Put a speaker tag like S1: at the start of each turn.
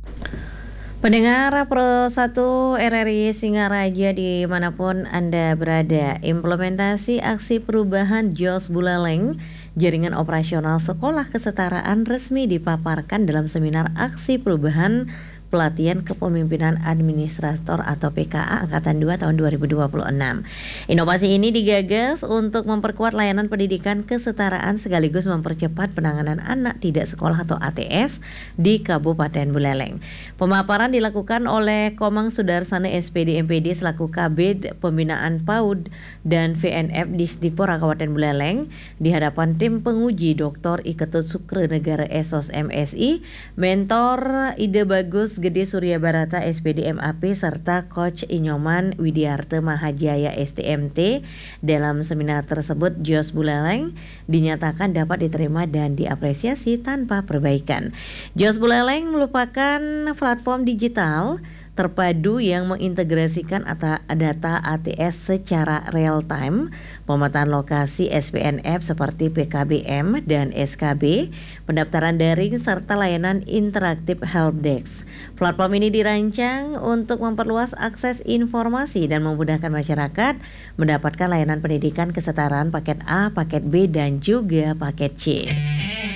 S1: Pendengar Pro 1 RRI Singaraja dimanapun Anda berada, implementasi aksi perubahan JOS Buleleng, Jaringan Operasional Sekolah Kesetaraan resmi dipaparkan dalam seminar aksi perubahan pelatihan kepemimpinan administrator atau PKA Angkatan 2 tahun 2026. Inovasi ini digagas untuk memperkuat layanan pendidikan kesetaraan sekaligus mempercepat penanganan anak tidak sekolah atau ATS di Kabupaten Buleleng. Pemaparan dilakukan oleh Komang Sudarsana SPD MPD selaku Kabid Pembinaan PAUD dan VNF Disdikpor Kabupaten Buleleng di hadapan tim penguji Dr. Iketut Sukrenegara Esos MSI, Mentor Ide Bagus Gede Surya Barata SPD MAP serta Coach Inyoman Widiarte Mahajaya STMT. Dalam seminar tersebut JOS Buleleng dinyatakan dapat diterima dan diapresiasi tanpa perbaikan. JOS Buleleng merupakan platform digital terpadu yang mengintegrasikan data ATS secara real time, pemetaan lokasi SPNF seperti PKBM dan SKB, pendaftaran daring serta layanan interaktif helpdesk. Platform ini dirancang untuk memperluas akses informasi dan memudahkan masyarakat mendapatkan layanan pendidikan kesetaraan paket A, paket B dan juga paket C.